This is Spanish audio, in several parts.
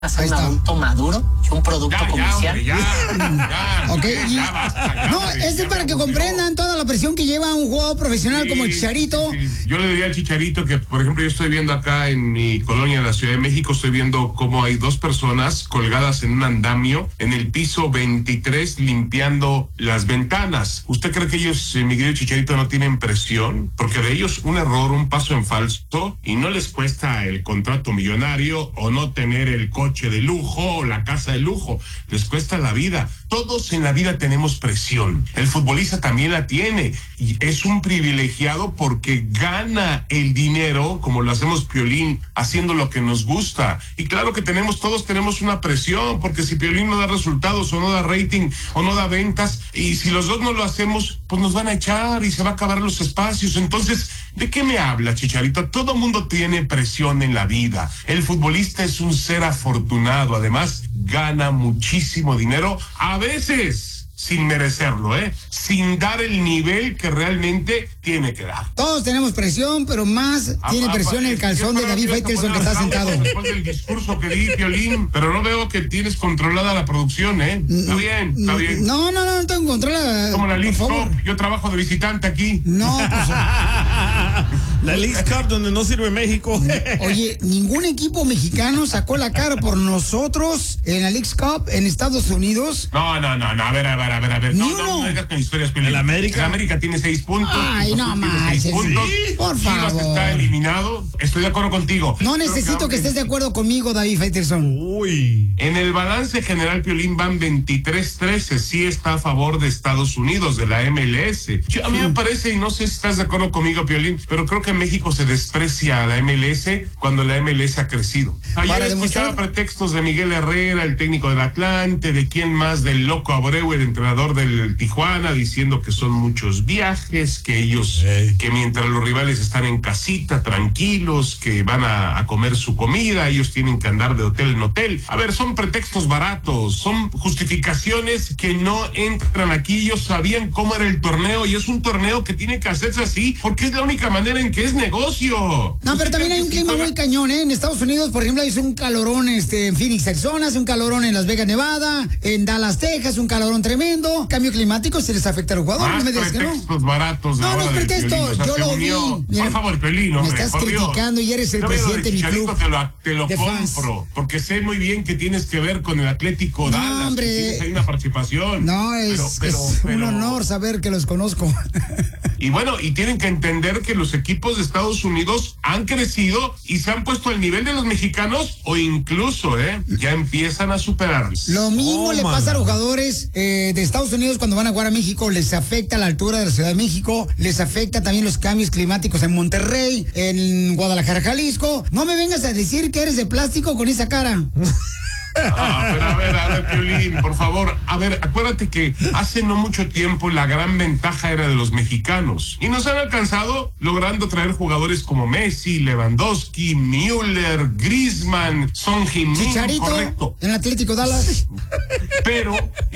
ser un adulto maduro y un producto comercial. No, es para que comprendan toda la presión que lleva un jugador profesional como el Chicharito. Sí. Yo le diría al Chicharito que, por ejemplo, yo estoy viendo acá en mi colonia, en la Ciudad de México, estoy viendo cómo hay dos personas colgadas en un andamio en el piso 23 limpiando las ventanas. ¿Usted cree que ellos, mi querido Chicharito, no tienen presión? Porque de ellos un error, un paso en falso, y no les cuesta el contrato millonario o no tener el coche de lujo o la casa de lujo, les cuesta la vida. Todos en la vida tenemos presión, el futbolista también la tiene y es un privilegiado porque gana el dinero, como lo hacemos Piolín, haciendo lo que nos gusta. Y claro que todos tenemos una presión, porque si Piolín no da resultados o no da rating o no da ventas, y si los dos no lo hacemos, pues nos van a echar y se va a acabar los espacios. Entonces, ¿de qué me habla, Chicharito? Todo mundo tiene presión en la vida. El futbolista es un ser afortunado, además gana muchísimo dinero, a veces sin merecerlo, sin dar el nivel que realmente tiene que dar. Todos tenemos presión, pero más tiene presión el calzón de David Faitelson que está sentado. Después del discurso que di, Piolín, pero no veo que tienes controlada la producción, Está bien. No tengo controlada. Como la League Cup, yo trabajo de visitante aquí. No, pues... La League Cup donde no sirve México. Oye, ningún equipo mexicano sacó la cara por nosotros en la League Cup en Estados Unidos. No, a ver. No digas con historias, Piolín. ¿El América? El América tiene 6 puntos. Ay, no más. ¿Sí? Por Chivas favor. está eliminado. Estoy de acuerdo contigo. No necesito que estés de acuerdo conmigo, David Faitelson. Uy. En el balance general, Piolín, van 23-13. Sí está a favor de Estados Unidos, de la MLS. A mí me parece, y no sé si estás de acuerdo conmigo, Piolín, pero creo que en México se desprecia a la MLS cuando la MLS ha crecido. Ayer escuchaba pretextos de Miguel Herrera, el técnico del Atlante, de quién más, del Loco Abreu, el entrenador del Tijuana, diciendo que son muchos viajes, que ellos, que mientras los rivales están en casita, tranquilos, que van a comer su comida, ellos tienen que andar de hotel en hotel. A ver, son pretextos baratos, son justificaciones que no entran aquí. Ellos sabían cómo era el torneo y es un torneo que tiene que hacerse así porque es la única manera en que es negocio. No, pero también hay un clima muy cañón, En Estados Unidos, por ejemplo, hay un calorón en Phoenix, Arizona, hace un calorón en Las Vegas, Nevada, en Dallas, Texas, un calorón tremendo. Cambio climático, se les afecta a los jugadores. Más No me digas que no. pretextos baratos. No es pretexto, yo lo vi. Mira, por favor, Piolín, hombre, me estás criticando y eres el presidente de mi club. Te lo compro, porque sé muy bien que tienes que ver con el Atlético Dallas. Hombre. Que tienes ahí una participación. No, es un honor saber que los conozco. Y bueno, y tienen que entender que los equipos de Estados Unidos han crecido y se han puesto al nivel de los mexicanos o incluso, ya empiezan a superarlos. Lo mismo le pasa a los jugadores de Estados Unidos cuando van a jugar a México. Les afecta la altura de la Ciudad de México, les afecta también los cambios climáticos en Monterrey, en Guadalajara, Jalisco. No me vengas a decir que eres de plástico con esa cara. Pero a ver, Piolín, por favor. A ver, acuérdate que hace no mucho tiempo la gran ventaja era de los mexicanos. Y nos han alcanzado logrando traer jugadores como Messi, Lewandowski, Müller, Griezmann, Son Heung-min. Chicharito, correcto. en el Atlético Dallas. Pero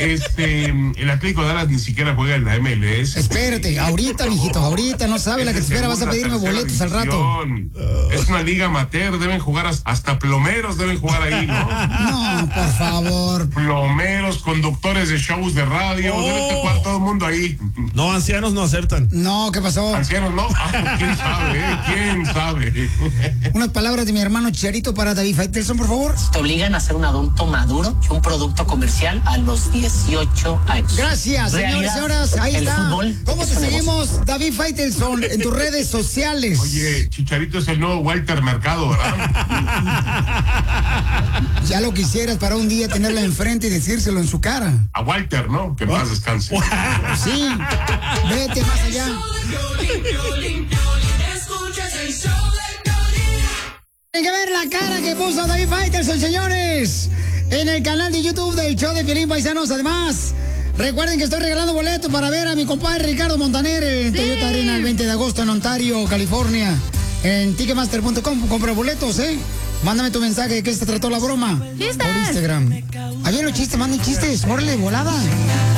el Atlético Dallas ni siquiera juega en la MLS. Espérate, ahorita, mijito, ahorita no sabe la que te espera, vas a pedirme boletos al rato. Es una liga amateur, deben jugar hasta plomeros deben jugar ahí, ¿no? No, por favor. Plomeros, conductores de shows de radio, debe de jugar todo el mundo ahí. No, ancianos no aceptan. No, ¿qué pasó? Ancianos no, quién sabe. Unas palabras de mi hermano Chicharito para David Faitelson, por favor. Te obligan a ser un adulto maduro y un producto comercial a los 18 años. Gracias, señores, señoras. Ahí está. ¿Cómo te seguimos, David Faitelson, en tus redes sociales? Oye, Chicharito es el nuevo Walter Mercado, ¿verdad? Ya lo quisieras para un día tenerla enfrente y decírselo en su cara. A Walter, ¿no? Que en paz descanse. Sí, vete más allá. Tienen que ver la cara que puso David Faitelson, señores, en el canal de YouTube del show de Piolín, paisanos. Además, recuerden que estoy regalando boletos para ver a mi compadre Ricardo Montaner en Toyota Arena el 20 de agosto en Ontario, California. En Ticketmaster.com, compra boletos, Mándame tu mensaje de qué se trató la broma. ¿Listas? Por Instagram. Ahí vienen los chistes, manden chistes, órale, volada.